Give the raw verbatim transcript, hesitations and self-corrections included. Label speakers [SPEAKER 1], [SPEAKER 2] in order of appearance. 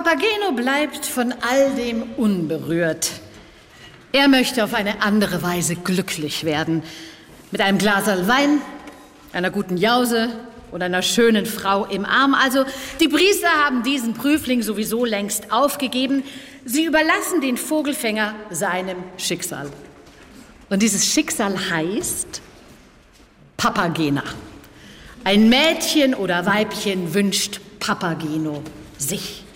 [SPEAKER 1] Papageno bleibt von all dem unberührt. Er möchte auf eine andere Weise glücklich werden. Mit einem Glaserl Wein, einer guten Jause und einer schönen Frau im Arm. Also, die Priester haben diesen Prüfling sowieso längst aufgegeben. Sie überlassen den Vogelfänger seinem Schicksal. Und dieses Schicksal heißt Papagena. Ein Mädchen oder Weibchen wünscht Papageno sich.